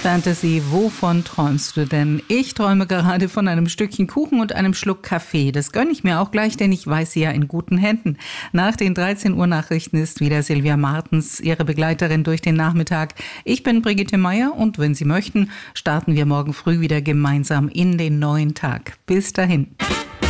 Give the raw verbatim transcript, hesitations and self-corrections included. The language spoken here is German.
Fantasy, wovon träumst du denn? Ich träume gerade von einem Stückchen Kuchen und einem Schluck Kaffee. Das gönne ich mir auch gleich, denn ich weiß sie ja in guten Händen. Nach den dreizehn Uhr Nachrichten ist wieder Silvia Martens, ihre Begleiterin durch den Nachmittag. Ich bin Brigitte Meier und wenn Sie möchten, starten wir morgen früh wieder gemeinsam in den neuen Tag. Bis dahin.